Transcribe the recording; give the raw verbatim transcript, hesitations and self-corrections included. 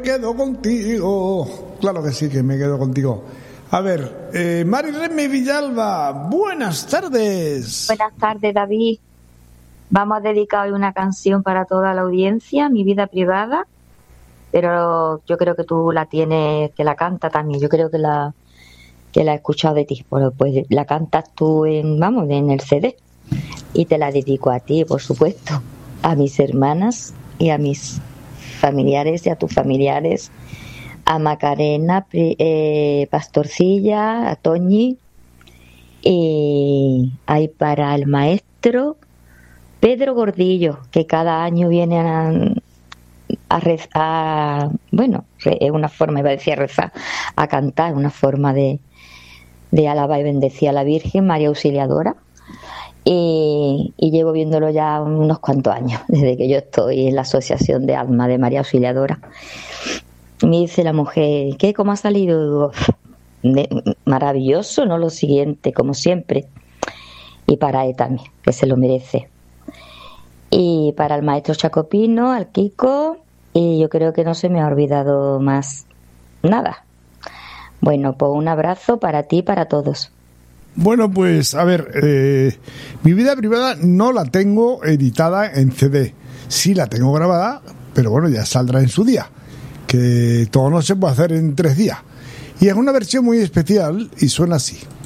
Quedo contigo. Claro que sí, que me quedo contigo. A ver, eh, Mari Remy Villalba, buenas tardes. Buenas tardes, David. Vamos a dedicar hoy una canción para toda la audiencia, Mi vida privada, pero yo creo que tú la tienes, que la canta también. Yo creo que la que la he escuchado de ti. Bueno, pues la cantas tú en, vamos, en el C D y te la dedico a ti, por supuesto, a mis hermanas y a mis familiares y a tus familiares, a Macarena, eh, Pastorcilla, a Toñi, y hay para el maestro Pedro Gordillo, que cada año viene a, a rezar, bueno, es una forma, iba a decir a rezar, a cantar, una forma de, de alabar y bendecir a la Virgen María Auxiliadora. Y, y llevo viéndolo ya unos cuantos años, desde que yo estoy en la Asociación de Alma de María Auxiliadora. Me dice la mujer, ¿qué? ¿Cómo ha salido? Digo, de, maravilloso, ¿no? Lo siguiente, como siempre. Y para él también, que se lo merece. Y para el maestro Chacopino, al Kiko, y yo creo que no se me ha olvidado más nada. Bueno, pues un abrazo para ti y para todos. Bueno, pues a ver, eh, mi vida privada no la tengo editada en C D. Sí la tengo grabada, pero bueno, ya saldrá en su día. Que todo no se puede hacer en tres días. Y es una versión muy especial y suena así.